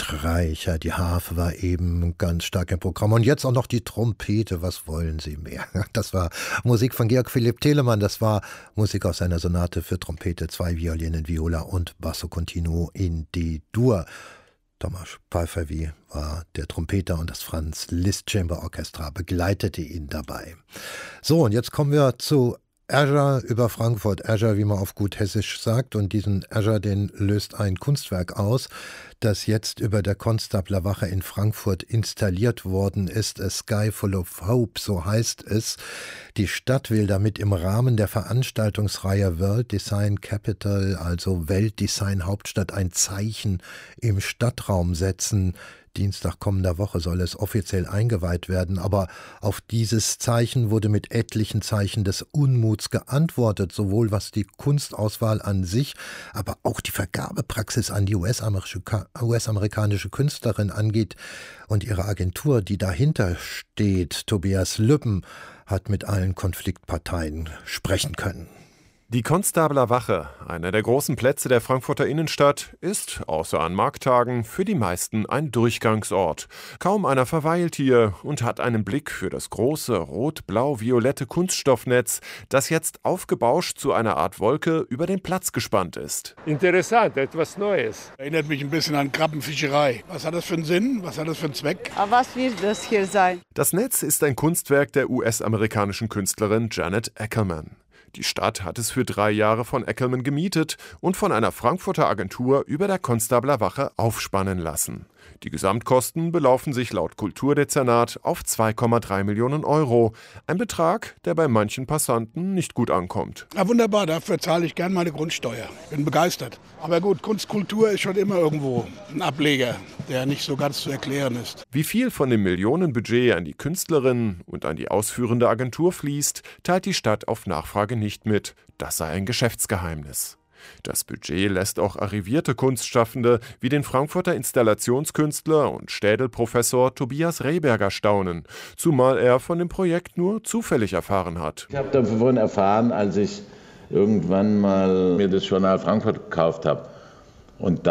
Streicher, die Harfe war eben ganz stark im Programm. Und jetzt auch noch die Trompete, was wollen Sie mehr? Das war Musik von Georg Philipp Telemann, das war Musik aus seiner Sonate für Trompete, 2 Violinen, Viola und Basso Continuo in D-Dur. Thomas Pfeiffer war der Trompeter und das Franz Liszt Chamber Orchestra begleitete ihn dabei. So, und jetzt kommen wir zu Azure über Frankfurt. Azure, wie man auf gut Hessisch sagt. Und diesen Azure, den löst ein Kunstwerk aus, das jetzt über der Konstabler Wache in Frankfurt installiert worden ist. A Sky Full of Hope, so heißt es. Die Stadt will damit im Rahmen der Veranstaltungsreihe World Design Capital, also Weltdesign Hauptstadt, ein Zeichen im Stadtraum setzen. Dienstag kommender Woche soll es offiziell eingeweiht werden, aber auf dieses Zeichen wurde mit etlichen Zeichen des Unmuts geantwortet, sowohl was die Kunstauswahl an sich, aber auch die Vergabepraxis an die US-amerikanische Künstlerin angeht und ihre Agentur, die dahinter steht. Tobias Lübben hat mit allen Konfliktparteien sprechen können. Die Konstabler Wache, einer der großen Plätze der Frankfurter Innenstadt, ist, außer an Markttagen, für die meisten ein Durchgangsort. Kaum einer verweilt hier und hat einen Blick für das große rot-blau-violette Kunststoffnetz, das jetzt aufgebauscht zu einer Art Wolke über den Platz gespannt ist. Interessant, etwas Neues. Erinnert mich ein bisschen an Krabbenfischerei. Was hat das für einen Sinn? Was hat das für einen Zweck? Aber was wird das hier sein? Das Netz ist ein Kunstwerk der US-amerikanischen Künstlerin Janet Ackerman. Die Stadt hat es für 3 Jahre von Ackerman gemietet und von einer Frankfurter Agentur über der Konstabler Wache aufspannen lassen. Die Gesamtkosten belaufen sich laut Kulturdezernat auf 2,3 Millionen Euro. Ein Betrag, der bei manchen Passanten nicht gut ankommt. Ja, wunderbar, dafür zahle ich gern meine Grundsteuer. Bin begeistert. Aber gut, Kunstkultur ist schon immer irgendwo ein Ableger, der nicht so ganz zu erklären ist. Wie viel von dem Millionenbudget an die Künstlerin und an die ausführende Agentur fließt, teilt die Stadt auf Nachfrage nicht mit. Das sei ein Geschäftsgeheimnis. Das Budget lässt auch arrivierte Kunstschaffende wie den Frankfurter Installationskünstler und Städelprofessor Tobias Rehberger staunen, zumal er von dem Projekt nur zufällig erfahren hat. Ich habe davon erfahren, als ich irgendwann mal mir das Journal Frankfurt gekauft habe. Und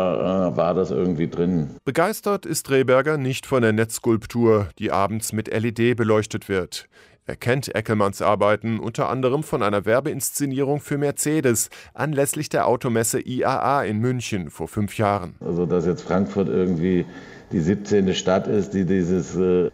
da war das irgendwie drin. Begeistert ist Rehberger nicht von der Netzskulptur, die abends mit LED beleuchtet wird. Er kennt Eckelmanns Arbeiten unter anderem von einer Werbeinszenierung für Mercedes anlässlich der Automesse IAA in München vor 5 Jahren. Also dass jetzt Frankfurt irgendwie die 17. Stadt ist, die dieses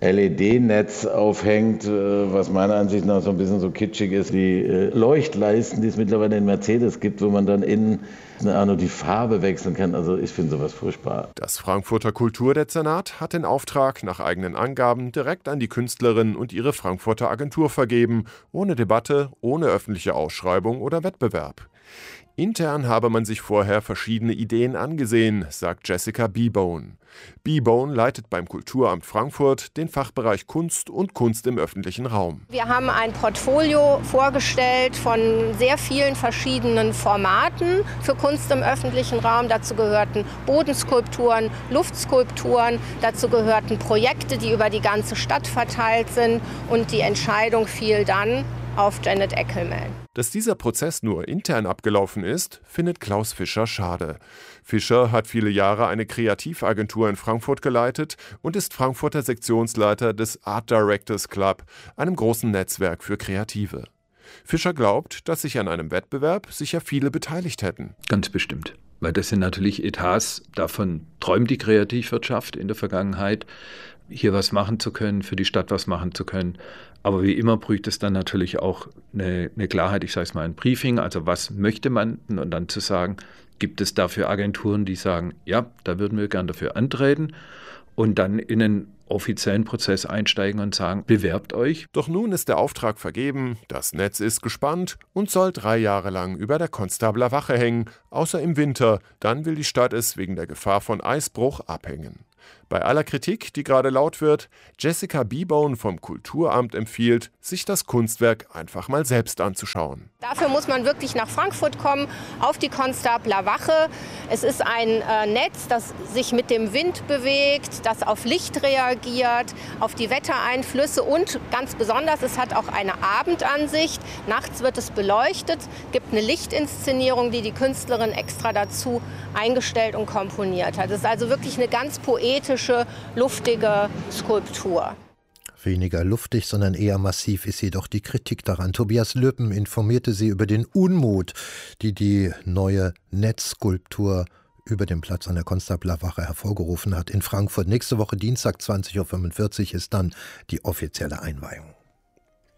LED-Netz aufhängt, was meiner Ansicht nach so ein bisschen so kitschig ist. Die Leuchtleisten, die es mittlerweile in Mercedes gibt, wo man dann innen die Farbe wechseln kann. Also ich finde sowas furchtbar. Das Frankfurter Kulturdezernat hat den Auftrag nach eigenen Angaben direkt an die Künstlerin und ihre Frankfurter Agentur vergeben, ohne Debatte, ohne öffentliche Ausschreibung oder Wettbewerb. Intern habe man sich vorher verschiedene Ideen angesehen, sagt Jessica Beebone. Beebone leitet beim Kulturamt Frankfurt den Fachbereich Kunst und Kunst im öffentlichen Raum. Wir haben ein Portfolio vorgestellt von sehr vielen verschiedenen Formaten für Kunst im öffentlichen Raum. Dazu gehörten Bodenskulpturen, Luftskulpturen, dazu gehörten Projekte, die über die ganze Stadt verteilt sind. Und die Entscheidung fiel dann auf Janet Ackerman. Dass dieser Prozess nur intern abgelaufen ist, findet Klaus Fischer schade. Fischer hat viele Jahre eine Kreativagentur in Frankfurt geleitet und ist Frankfurter Sektionsleiter des Art Directors Club, einem großen Netzwerk für Kreative. Fischer glaubt, dass sich an einem Wettbewerb sicher viele beteiligt hätten. Ganz bestimmt. Weil das sind natürlich Etats, davon träumt die Kreativwirtschaft in der Vergangenheit, hier was machen zu können, für die Stadt was machen zu können. Aber wie immer braucht es dann natürlich auch eine Klarheit, ich sage es mal ein Briefing, also was möchte man und dann zu sagen, gibt es dafür Agenturen, die sagen, ja, da würden wir gern dafür antreten und dann in einen offiziellen Prozess einsteigen und sagen, bewerbt euch. Doch nun ist der Auftrag vergeben, das Netz ist gespannt und soll 3 Jahre lang über der Konstabler Wache hängen, außer im Winter, dann will die Stadt es wegen der Gefahr von Eisbruch abhängen. Bei aller Kritik, die gerade laut wird, Jessica Biebone vom Kulturamt empfiehlt, sich das Kunstwerk einfach mal selbst anzuschauen. Dafür muss man wirklich nach Frankfurt kommen, auf die Konstabler Wache. Es ist ein Netz, das sich mit dem Wind bewegt, das auf Licht reagiert, auf die Wettereinflüsse und ganz besonders, es hat auch eine Abendansicht. Nachts wird es beleuchtet, gibt eine Lichtinszenierung, die die Künstlerin extra dazu eingestellt und komponiert hat. Es ist also wirklich eine ganz poetische, luftige Skulptur. Weniger luftig, sondern eher massiv ist jedoch die Kritik daran. Tobias Löppen informierte sie über den Unmut, die neue Netzskulptur über dem Platz an der Konstabler Wache hervorgerufen hat in Frankfurt. Nächste Woche Dienstag 20.45 Uhr ist dann die offizielle Einweihung.